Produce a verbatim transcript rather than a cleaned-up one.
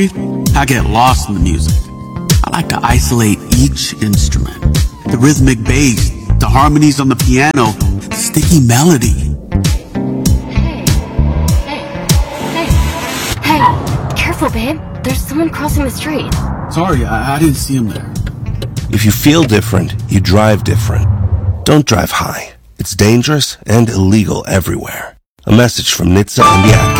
I get lost in the music. I like to isolate each instrument. The rhythmic bass, the harmonies on the piano, the sticky melody. Hey, hey, hey, hey, careful, babe. There's someone crossing the street. Sorry, I, I didn't see him there. If you feel different, you drive different. Don't drive high. It's dangerous and illegal everywhere. A message from N H T S A and the Ad